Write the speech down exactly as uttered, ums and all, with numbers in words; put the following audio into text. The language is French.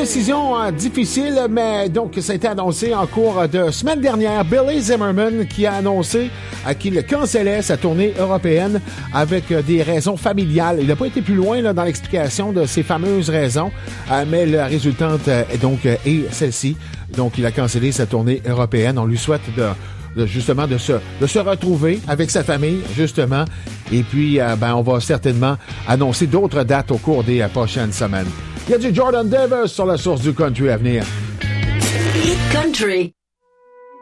décision euh, difficile, mais donc ça a été annoncé en cours de semaine dernière. Billy Zimmerman qui a annoncé euh, qu'il cancelait sa tournée européenne avec euh, des raisons familiales. Il n'a pas été plus loin là, dans l'explication de ces fameuses raisons, euh, mais la résultante euh, donc euh, est celle-ci. Donc il a cancellé sa tournée européenne. On lui souhaite de De, justement de se, de se retrouver avec sa famille, justement. Et puis, euh, ben, on va certainement annoncer d'autres dates au cours des euh, prochaines semaines. Il y a du Jordan Davis sur la source du country à venir. Hit Country.